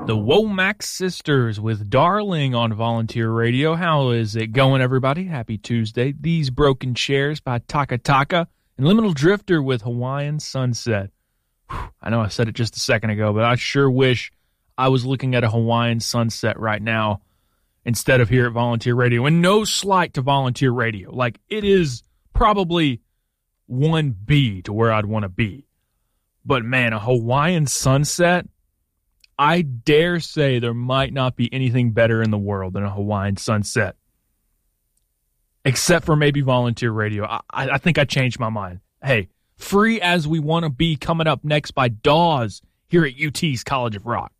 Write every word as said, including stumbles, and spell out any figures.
The Womack Sisters with Darling on Volunteer Radio. How is it going, everybody? Happy Tuesday. These Broken Chairs by Taka Taka and Liminal Drifter with Hawaiian Sunset. Whew, I know I said it just a second ago, but I sure wish I was looking at a Hawaiian sunset right now instead of here at Volunteer Radio. And no slight to Volunteer Radio. Like, it is probably one B to where I'd want to be. But, man, a Hawaiian sunset, I dare say there might not be anything better in the world than a Hawaiian sunset. Except for maybe Volunteer Radio. I, I think I changed my mind. Hey, Free As We Want to Be coming up next by Dawes here at U T's College of Rock.